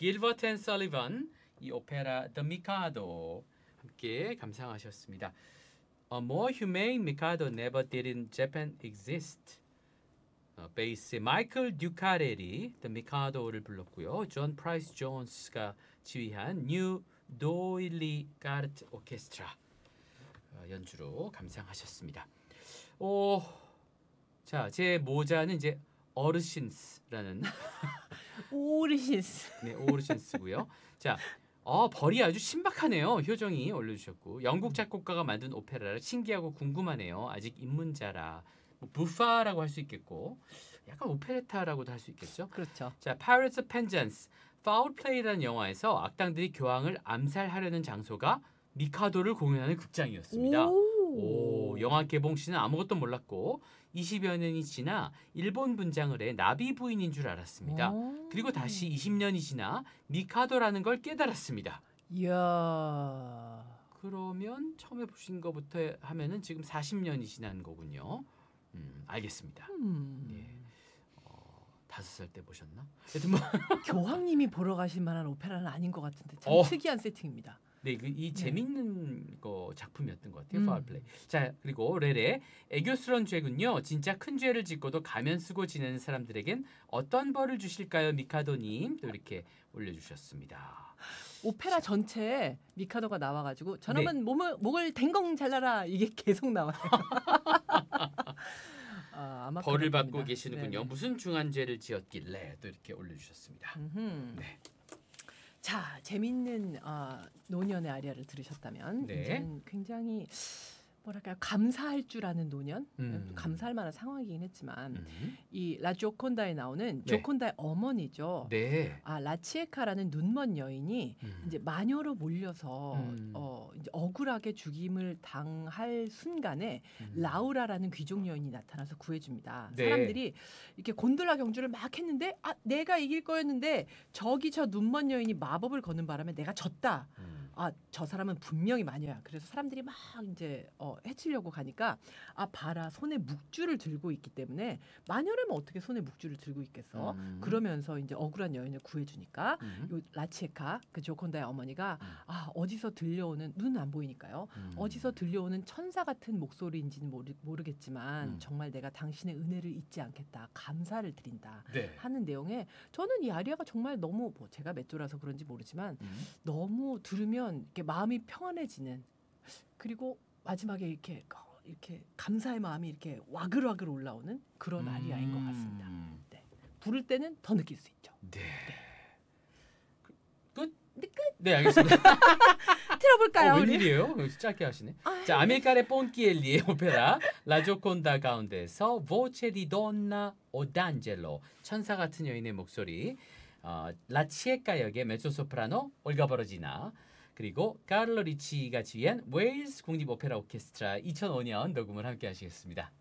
길버트 앤 설리번 이 오페라 The Mikado 함께 감상하셨습니다. A more humane Mikado never did in Japan exist. 베이스 마이클 듀카렐이 The Mikado를 불렀고요. 존 프라이스 존스가 지휘한 뉴 도일리 가르트 오케스트라 연주로 감상하셨습니다. 자, 제 모자는 이제 어르신스라는 오르신스. 네, 오르신스고요. 자, 벌이 아주 신박하네요. 효정이 올려주셨고 영국 작곡가가 만든 오페라라 신기하고 궁금하네요. 아직 입문자라 뭐 부파라고 할 수 있겠고 약간 오페레타라고도 할 수 있겠죠. 그렇죠. 자, Pirates of Penzance, Foul Play라는 영화에서 악당들이 교황을 암살하려는 장소가 미카도를 공연하는 극장이었습니다. 오, 영화 개봉 시는 아무것도 몰랐고 20여 년이 지나 일본 분장을 해 나비 부인인 줄 알았습니다. 그리고 다시 20년이 지나 미카도라는 걸 깨달았습니다. 이야. 그러면 처음에 보신 것부터 하면은 지금 40년이 지난 거군요. 알겠습니다. 예. 5살 때 보셨나? 하여튼 뭐 교황님이 보러 가실 만한 오페라는 아닌 것 같은데 참 특이한 세팅입니다. 네, 이 재밌는 거 작품이었던 것 같아요. 파울 플레이. 자, 그리고 레레 애교스러운 죄군요. 진짜 큰 죄를 짓고도 가면 쓰고 지내는 사람들에겐 어떤 벌을 주실까요, 미카도님? 또 이렇게 올려주셨습니다. 오페라 전체에 미카도가 나와가지고 저놈은 목을 댕공 잘라라 이게 계속 나와요. 아마 벌을 받고 겁니다. 계시는군요. 네네. 무슨 중한 죄를 지었길래 또 이렇게 올려주셨습니다. 네. 자, 재밌는 노년의 아리아를 들으셨다면 네. 이제는 굉장히 뭐랄까요, 감사할 줄 아는 노년, 감사할 만한 상황이긴 했지만 이 라조콘다에 나오는 네. 조콘다의 어머니죠. 네. 라치에카라는 눈먼 여인이 이제 마녀로 몰려서 이제 억울하게 죽임을 당할 순간에 라우라라는 귀족 여인이 나타나서 구해줍니다. 네. 사람들이 이렇게 곤돌라 경주를 막 했는데 내가 이길 거였는데 저기 저 눈먼 여인이 마법을 거는 바람에 내가 졌다. 저 사람은 분명히 마녀야. 그래서 사람들이 막 이제 해치려고 가니까 봐라, 손에 묵주를 들고 있기 때문에 마녀라면 어떻게 손에 묵주를 들고 있겠어? 그러면서 이제 억울한 여인을 구해주니까 요 라치에카 그 조콘다의 어머니가 어디서 들려오는, 눈은 안 보이니까요. 어디서 들려오는 천사 같은 목소리인지는 모르겠지만 정말 내가 당신의 은혜를 잊지 않겠다. 감사를 드린다. 네. 하는 내용에 저는 이 아리아가 정말 너무 제가 맷돌아서 그런지 모르지만 너무 들으면 이렇게 마음이 평안해지는, 그리고 마지막에 이렇게 감사의 마음이 이렇게 와글와글 올라오는 그런 아리아인 것 같습니다. 네. 부를 때는 더 느낄 수 있죠. 네. 끝? 네, 알겠습니다. 틀어볼까요? 우리? 웬일이에요? 짧게 하시네. 자, 아밀카레 폰키엘리의 오페라 라조콘다 가운데서 보체 디 돈나 오단젤로, 천사 같은 여인의 목소리, 라치에카 역의 메조소프라노 올가 버러지나, 그리고 카를로 리치가 지휘한 웨일스 국립 오페라 오케스트라 2005년 녹음을 함께 하시겠습니다.